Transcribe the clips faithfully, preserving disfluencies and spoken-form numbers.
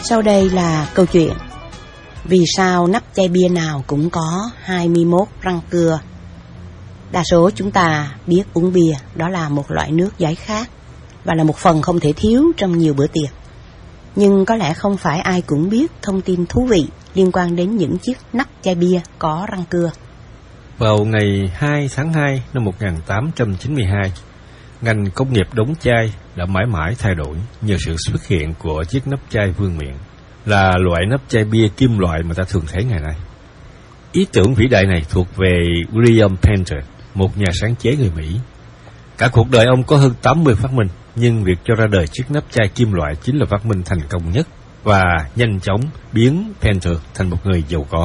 Sau đây là câu chuyện vì sao nắp chai bia nào cũng có hai mươi mốt răng cưa. Đa số chúng ta biết uống bia đó là một loại nước giải khát và là một phần không thể thiếu trong nhiều bữa tiệc. Nhưng có lẽ không phải ai cũng biết thông tin thú vị liên quan đến những chiếc nắp chai bia có răng cưa. Vào ngày hai tháng hai năm một nghìn tám trăm chín mươi hai, ngành công nghiệp đóng chai đã mãi mãi thay đổi nhờ sự xuất hiện của chiếc nắp chai vương miện, là loại nắp chai bia kim loại mà ta thường thấy ngày nay. Ý tưởng vĩ đại này thuộc về William Painter, một nhà sáng chế người Mỹ. Cả cuộc đời ông có hơn tám mươi phát minh, nhưng việc cho ra đời chiếc nắp chai kim loại chính là phát minh thành công nhất và nhanh chóng biến Painter thành một người giàu có.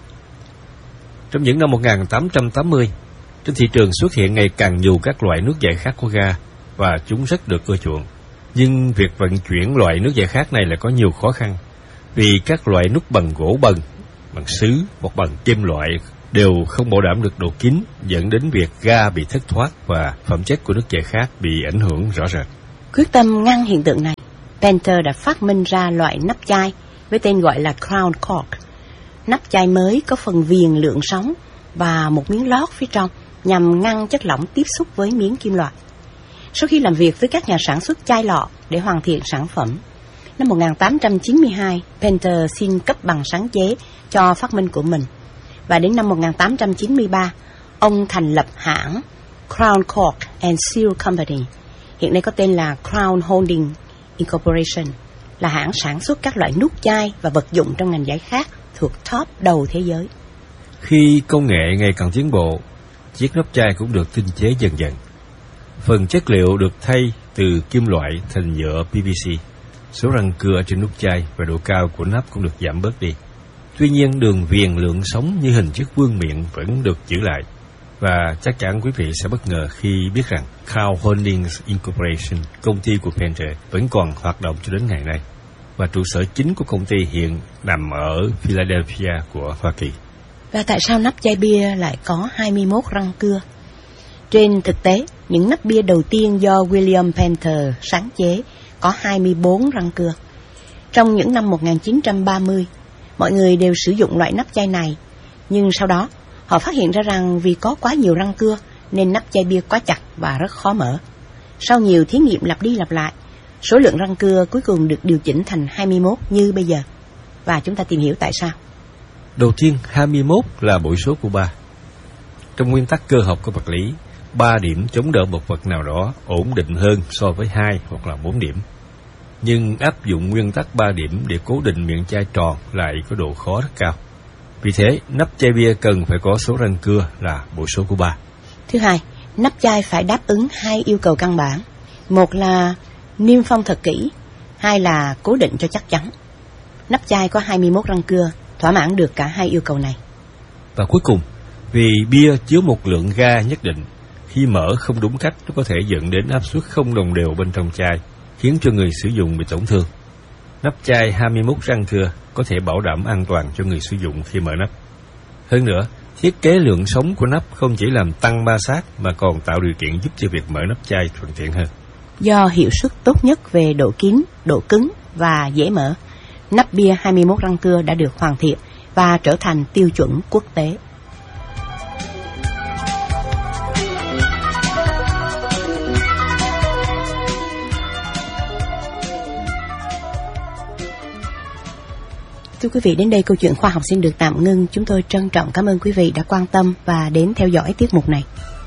Trong những năm một nghìn tám trăm tám mươi, trên thị trường xuất hiện ngày càng nhiều các loại nước giải khát có ga và chúng rất được ưa chuộng. Nhưng việc vận chuyển loại nước giải khát này lại có nhiều khó khăn, vì các loại nút bằng gỗ bần, bằng sứ hoặc bằng kim loại đều không bảo đảm được độ kín, dẫn đến việc ga bị thất thoát và phẩm chất của nước giải khát bị ảnh hưởng rõ rệt. Quyết tâm ngăn hiện tượng này, Painter đã phát minh ra loại nắp chai với tên gọi là Crown Cork. Nắp chai mới có phần viền lượng sóng và một miếng lót phía trong nhằm ngăn chất lỏng tiếp xúc với miếng kim loại. Sau khi làm việc với các nhà sản xuất chai lọ để hoàn thiện sản phẩm, năm một nghìn tám trăm chín mươi hai, Painter xin cấp bằng sáng chế cho phát minh của mình. Và đến năm một nghìn tám trăm chín mươi ba, ông thành lập hãng Crown Cork and Seal Company, hiện nay có tên là Crown Holding Incorporation, là hãng sản xuất các loại nút chai và vật dụng trong ngành giải khát thuộc top đầu thế giới. Khi công nghệ ngày càng tiến bộ, chiếc nắp chai cũng được tinh chế dần dần. Phần chất liệu được thay từ kim loại thành nhựa pê vê xê. Số răng cưa trên nút chai và độ cao của nắp cũng được giảm bớt đi. Tuy nhiên, đường viền lượng sóng như hình chiếc vương miện vẫn được giữ lại. Và chắc chắn quý vị sẽ bất ngờ khi biết rằng Crown Holding Incorporation, công ty của Painter, vẫn còn hoạt động cho đến ngày nay. Và trụ sở chính của công ty hiện nằm ở Philadelphia của Hoa Kỳ. Và tại sao nắp chai bia lại có hai mươi mốt răng cưa? Trên thực tế, những nắp bia đầu tiên do William Painter sáng chế có hai mươi bốn răng cưa. Trong những năm một nghìn chín trăm ba mươi, mọi người đều sử dụng loại nắp chai này, nhưng sau đó họ phát hiện ra rằng vì có quá nhiều răng cưa nên nắp chai bia quá chặt và rất khó mở. Sau nhiều thí nghiệm lặp đi lặp lại, số lượng răng cưa cuối cùng được điều chỉnh thành hai mươi mốt như bây giờ. Và chúng ta tìm hiểu tại sao. Đầu tiên, hai mươi mốt là bội số của ba. Trong nguyên tắc cơ học của vật lý, ba điểm chống đỡ một vật nào đó ổn định hơn so với hai hoặc là bốn điểm. Nhưng áp dụng nguyên tắc ba điểm để cố định miệng chai tròn lại có độ khó rất cao. Vì thế, nắp chai bia cần phải có số răng cưa là bội số của ba. Thứ hai, nắp chai phải đáp ứng hai yêu cầu căn bản. Một là niêm phong thật kỹ, hai là cố định cho chắc chắn. Nắp chai có hai mươi mốt răng cưa, thỏa mãn được cả hai yêu cầu này. Và cuối cùng, vì bia chứa một lượng ga nhất định, khi mở không đúng cách nó có thể dẫn đến áp suất không đồng đều bên trong chai, khiến cho người sử dụng bị tổn thương. Nắp chai hai mươi mốt răng cưa có thể bảo đảm an toàn cho người sử dụng khi mở nắp. Hơn nữa, thiết kế lượng sóng của nắp không chỉ làm tăng ma sát mà còn tạo điều kiện giúp cho việc mở nắp chai thuận tiện hơn. Do hiệu suất tốt nhất về độ kín, độ cứng và dễ mở, nắp bia hai mươi mốt răng cưa đã được hoàn thiện và trở thành tiêu chuẩn quốc tế. Thưa quý vị, đến đây câu chuyện khoa học xin được tạm ngưng. Chúng tôi trân trọng cảm ơn quý vị đã quan tâm và đến theo dõi tiết mục này.